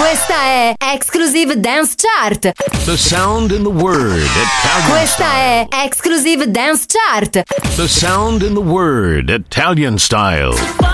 Questa è Exclusive Dance Chart. The sound in the word Italian Questa style. è Exclusive Dance Chart. The sound in the word Italian style.